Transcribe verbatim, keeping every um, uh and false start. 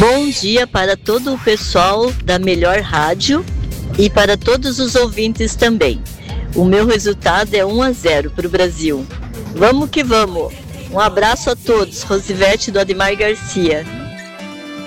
Bom dia para todo o pessoal da Melhor Rádio e para todos os ouvintes também. O meu resultado é um a zero para o Brasil. Vamos que vamos! Um abraço a todos, Rosivete do Ademar Garcia.